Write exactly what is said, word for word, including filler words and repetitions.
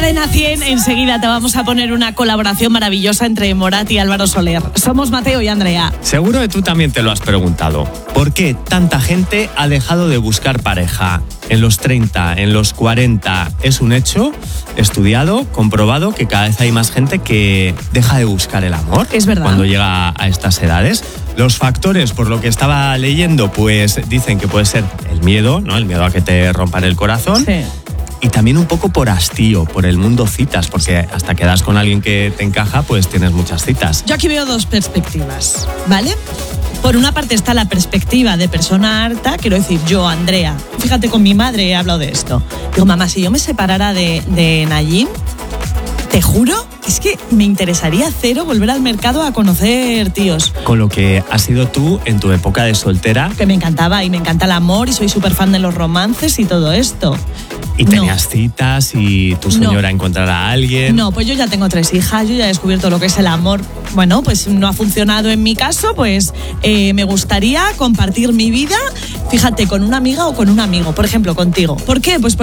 Cadena cien, enseguida te vamos a poner una colaboración maravillosa entre Morat y Álvaro Soler. Somos Mateo y Andrea. Seguro que tú también te lo has preguntado. ¿Por qué tanta gente ha dejado de buscar pareja? En los treinta, en los cuarenta, es un hecho estudiado, comprobado, que cada vez hay más gente que deja de buscar el amor. Es verdad. Cuando llega a estas edades. Los factores, por lo que estaba leyendo, pues dicen que puede ser el miedo, ¿no? El miedo a que te rompan el corazón. Sí. Y también un poco por hastío, por el mundo citas, porque hasta que das con alguien que te encaja, pues tienes muchas citas. Yo aquí veo dos perspectivas, ¿vale? Por una parte está la perspectiva de persona harta, quiero decir, yo, Andrea, fíjate, con mi madre he hablado de esto. Digo, mamá, si yo me separara de, de Nayim, te juro, es que me interesaría cero volver al mercado a conocer tíos. Con lo que has sido tú en tu época de soltera. Que me encantaba y me encanta el amor y soy súper fan de los romances y todo esto. Y tenías no. citas y tu sueño no. era encontrar a alguien. No, pues yo ya tengo tres hijas, yo ya he descubierto lo que es el amor. Bueno, pues no ha funcionado en mi caso, pues eh, me gustaría compartir mi vida, fíjate, con una amiga o con un amigo, por ejemplo, contigo. ¿Por qué? Pues